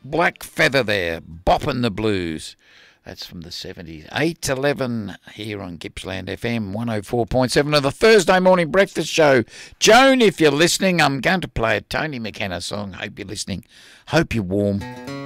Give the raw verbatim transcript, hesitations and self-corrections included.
Black Feather there, bopping the blues. That's from the seventies. eight to eleven here on Gippsland F M one oh four point seven of the Thursday morning breakfast show. Joan, if you're listening, I'm going to play a Tony McKenna song. Hope you're listening. Hope you're warm.